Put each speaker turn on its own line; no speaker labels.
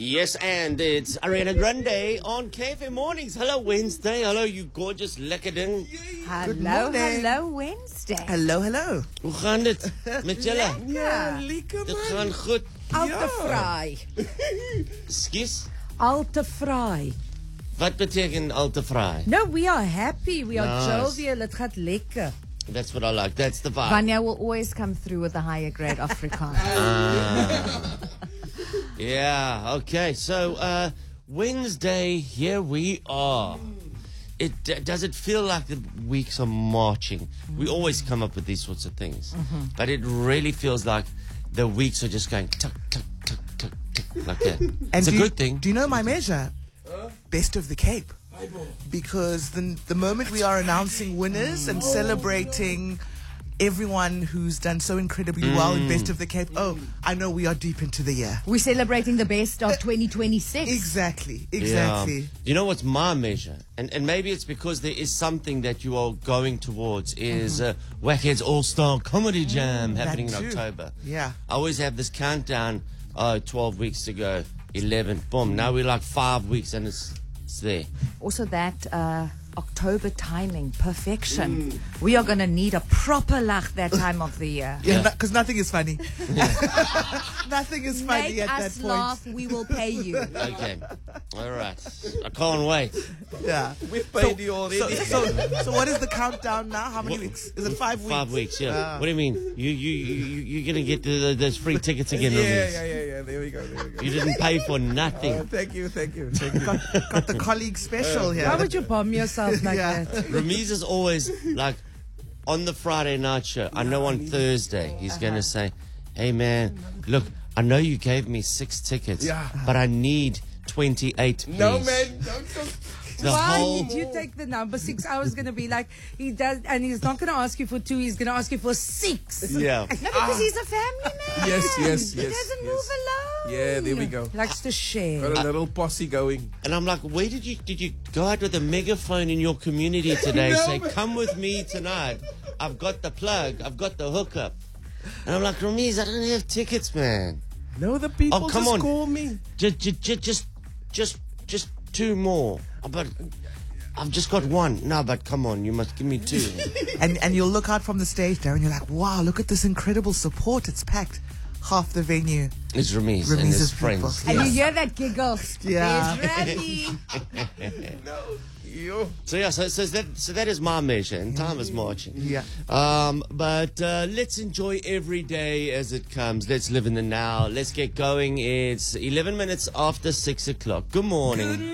Yes, and it's Ariana Grande on KFM Mornings. Hello, Wednesday. Hello, you gorgeous lekker ding.
Hallo Wednesday.
Hallo.
Hoe gaan dit met julle?
Ja, lekker
Dit
man.
gaan goed.
Al te vry.
Skus?
Al te vry.
Wat beteken al te vry?
No, we are happy. We are
Nice.
jovial. Het gaat lekker.
That's what I like. That's the vibe.
Vanya will always come through with a higher grade Afrikaans.
Yeah, okay. So, Wednesday, here we are. Does it feel like the weeks are marching? We always come up with these sorts of things. But it really feels like the weeks are just going tuck, tuck, tuck, tuck, tuck, like that. It's a good thing.
Do you know my measure? Best of the Cape. Because the moment we are announcing winners and celebrating everyone who's done so incredibly well in Best of the Cape, I know we are deep into the year.
We're celebrating the best of 2026.
Exactly.
Yeah. You know what's my measure? And maybe it's because there is something that you are going towards is Wackhead's All-Star Comedy Jam happening in
that too.
October.
Yeah.
I always have this countdown, 12 weeks to go, 11, boom. Now we're like 5 weeks and it's there.
Also that October timing, perfection. We are going to need a proper lach that time of the year.
Yeah, because nothing is funny. Nothing is funny
Make
at
us
that point.
laugh, we will pay you.
Okay. All right. I can't wait.
Yeah.
We've paid you already.
So what is the countdown now? How many weeks? Is it 5 weeks?
5 weeks, yeah. What do you mean? You're going to get those free tickets again, Ramiz.
Yeah. There we go.
You didn't pay for nothing.
Thank you.
Got the colleague special here.
Why would you bomb yourself like
Yeah.
that?
Ramiz is always like on the Friday night show. I know on Thursday he's going to say, hey man, look, I know you gave me 6 tickets,
Yeah.
but I need 28, please.
No, man. Don't.
The
Why
whole...
did you take the number 6? I was going to be like, he does, and he's not going to ask you for 2, he's going to ask you for 6.
Yeah.
No, because he's a family man.
Yes.
He doesn't move alone.
Yeah, there we go.
Likes to share.
Got a little posse going.
And I'm like, where did you go out with a megaphone in your community today?
No,
Say,
but-
come with me tonight. I've got the plug. I've got the hookup. And I'm like, Ramiz, I don't have tickets, man.
No, the people
Oh, come
just
on.
call me.
Just 2 more. But I've just got 1. No, but come on, you must give me 2.
And you'll look out from the stage there and you're like, wow, look at this incredible support. It's packed. Half the venue.
It's Ramiz and
Ramiz's
his
people.
friends.
And you hear that giggle.
Yeah.
There's Ravi.
You.
So yeah, so that is my measure, and time is marching.
Yeah.
But let's enjoy every day as it comes. Let's live in the now. Let's get going. It's 11 minutes after 6 o'clock. Good morning.